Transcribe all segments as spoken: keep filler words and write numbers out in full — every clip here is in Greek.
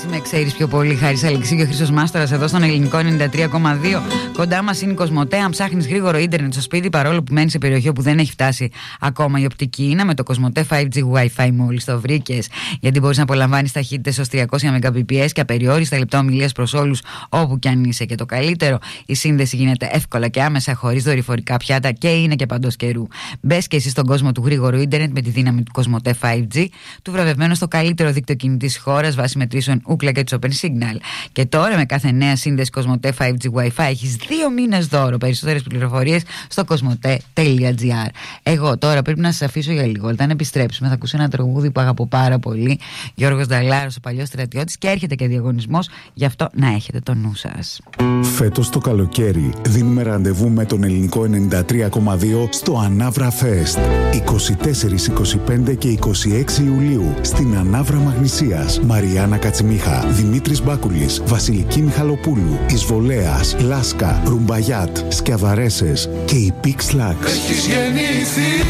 με ξέρεις πιο πολύ. Χάρης Αλεξίου και ο Χρήστος Μάστορας εδώ στον Ελληνικό ενενήντα τρία κόμμα δύο. Κοντά μας είναι η Κοσμοτέ. Αν ψάχνεις γρήγορο ίντερνετ στο σπίτι, παρόλο που μένεις σε περιοχή όπου δεν έχει φτάσει ακόμα η οπτική ίνα, με το Κοσμοτέ φάιβ τζι Wi-Fi μόλις το βρήκες. Γιατί μπορείς να απολαμβάνεις ταχύτητες ως τριακόσια μεγαμπιτ και απεριόριστα λεπτά ομιλίας προς όλους όπου κι αν είσαι. Και το καλύτερο, η σύνδεση γίνεται εύκολα και άμεσα, χωρίς δορυφορικά πιάτα και είναι και παντός καιρού. Μπες και εσύ στον κόσμο του γρήγορου ίντερνετ με τη δύναμη του Κοσμοτέ φάιβ τζι, του βραβευμένου στο καλύτερο δίκτυο κινητής χώρας βάσει μετρήσεων Ookla και της Open Signal. Και τώρα με κάθε νέα σύνδεση Κοσμοτέ φάιβ τζι Wi-Fi έχεις δύο μήνες δώρο. Περισσότερες πληροφορίες στο κοσμοτέ τελεία τζι άρ. Εγώ τώρα πρέπει να σας αφήσω για λίγο. Όταν επιστρέψουμε θα ακούσω ένα τραγούδι που αγαπώ πάρα πολύ. Γιώργος Νταλάρος, ο παλιός στρατιώτης, και έρχεται και διαγωνισμός, γι' αυτό να έχετε το νου σας. Φέτος το καλοκαίρι δίνουμε ραντεβού με τον Ελληνικό ενενήντα τρία κόμμα δύο στο Ανάβρα Fest. είκοσι τέσσερα, είκοσι πέντε και είκοσι έξι Ιουλίου στην Ανάβρα Μαγνησίας. Μαριάννα Κατσιμίχα, Δημήτρης Μπάκουλης, Βασιλική Μιχαλοπούλου, Ισβολέας, Λάσκα, Ρουμπαγιάτ, Σκιαβαρέσες και η Pix Lax. Έχεις γεννηθεί.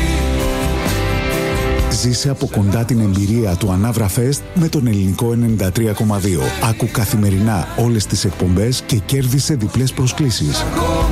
Ζήσε από κοντά την εμπειρία του Ανάβρα Fest με τον Ελληνικό ενενήντα τρία κόμμα δύο. Άκου καθημερινά όλες τις εκπομπές και κέρδισε διπλές προσκλήσεις.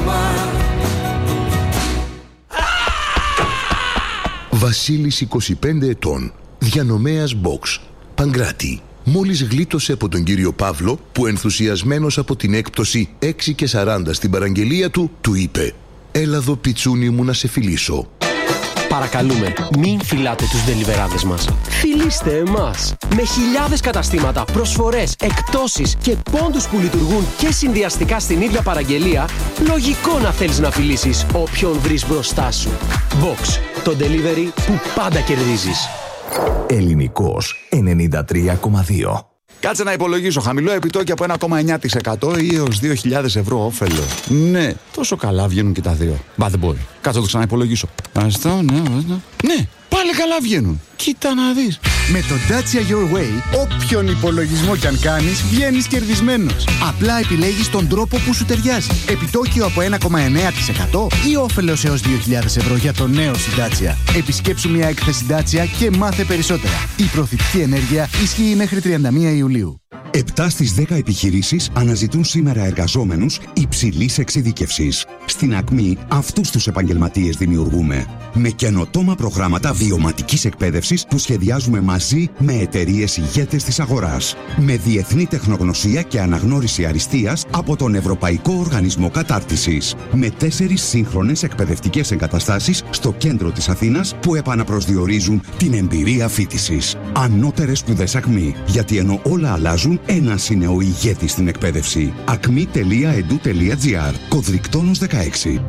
Βασίλης, είκοσι πέντε ετών, διανομέας box, Παγκράτη. Μόλις γλίτωσε από τον κύριο Παύλο που, ενθουσιασμένος από την έκπτωση έξι και σαράντα στην παραγγελία του, του είπε «Έλα εδώ πιτσούνι μου να σε φιλήσω». Παρακαλούμε, μην φυλάτε τους ντελιβεράδες μας. Φιλήστε εμάς. Με χιλιάδες καταστήματα, προσφορές, εκπτώσεις και πόντους που λειτουργούν και συνδυαστικά στην ίδια παραγγελία, λογικό να θέλεις να φιλήσεις όποιον βρεις μπροστά σου. Box, το delivery που πάντα κερδίζεις. Ελληνικός ενενήντα τρία κόμμα δύο. Κάτσε να υπολογίσω. Χαμηλό επιτόκιο από ένα κόμμα εννιά τοις εκατό ή έως δύο χιλιάδες ευρώ όφελο. Ναι, τόσο καλά βγαίνουν και τα δύο. Μπα, δεν μπορεί. Κάτσε να το ξαναυπολογίσω. Αυτό, ναι, ναι. Ναι, πάλι καλά βγαίνουν. Κοίτα να δεις. Με το Dacia Your Way, όποιον υπολογισμό κι αν κάνεις, βγαίνεις κερδισμένος. Απλά επιλέγεις τον τρόπο που σου ταιριάζει. Επιτόκιο από ένα κόμμα εννιά τοις εκατό ή όφελος έως δύο χιλιάδες ευρώ για το νέο σου Dacia. Επισκέψου μια έκθεση Dacia και μάθε περισσότερα. Η προθυμική ενέργεια ισχύει μέχρι τριάντα μία Ιουλίου. επτά στις δέκα επιχειρήσεις αναζητούν σήμερα εργαζόμενους υψηλής εξειδίκευσης. Στην Ακμή αυτούς τους επαγγελματίες δημιουργούμε. Με καινοτόμα προγράμματα βιωματικής εκπαίδευσης που σχεδιάζουμε μαζί με εταιρείες ηγέτες της αγοράς. Με διεθνή τεχνογνωσία και αναγνώριση αριστείας από τον Ευρωπαϊκό Οργανισμό Κατάρτισης. Με τέσσερις σύγχρονες εκπαιδευτικές εγκαταστάσεις στο κέντρο της Αθήνας που επαναπροσδιορίζουν την εμπειρία φοιτησης. Ανώτερες σπουδές Ακμή. Γιατί ενώ όλα αλλάζουν, ένας είναι ο ηγέτης στην εκπαίδευση. ακμή τελεία ed τελεία gr. Κωδρικτόνος δεκαέξι.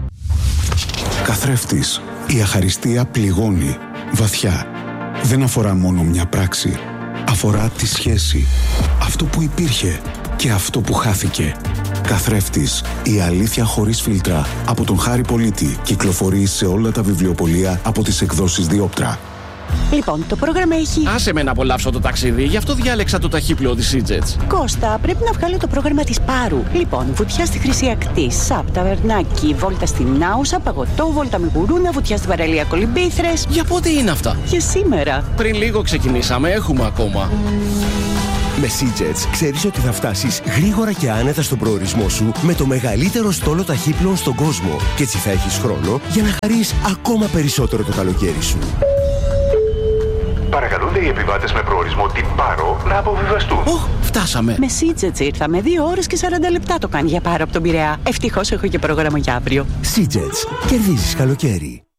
Καθρέφτης. Η αχαριστία πληγώνει βαθιά. Δεν αφορά μόνο μια πράξη. Αφορά τη σχέση. Αυτό που υπήρχε και αυτό που χάθηκε. Καθρέφτης. Η αλήθεια χωρίς φίλτρα. Από τον Χάρη Πολίτη. Κυκλοφορεί σε όλα τα βιβλιοπωλεία από τις εκδόσεις Διόπτρα. Λοιπόν, το πρόγραμμα έχει... Άσε με να απολαύσω το ταξίδι, γι' αυτό διάλεξα το ταχύπλοο της Seajets. Κώστα, πρέπει να βγάλω το πρόγραμμα της Πάρου. Λοιπόν, βουτιά στη Χρυσή Ακτή, Σαπ, ταβερνάκι, βόλτα στην Άουσα, παγωτό, βόλτα με γουρούνα, βουτιά στην παραλία Κολυμπήθρες. Για πότε είναι αυτά? Για σήμερα. Πριν λίγο ξεκινήσαμε, έχουμε ακόμα. Με Seajets ξέρεις ότι θα φτάσεις γρήγορα και άνετα στον προορισμό σου με το μεγαλύτερο στόλο ταχύπλοων στον κόσμο. Και έτσι θα έχεις χρόνο για να χαρείς ακόμα περισσότερο το καλοκαίρι σου. Παρακαλούνται οι επιβάτες με προορισμό την Πάρο να αποβιβαστούν. Οχ, φτάσαμε. Με Seajets ήρθαμε. Δύο ώρες και σαράντα λεπτά το κάνει για Πάρο από τον Πειραιά. Ευτυχώς έχω και πρόγραμμα για αύριο. Seajets. Κερδίζεις καλοκαίρι.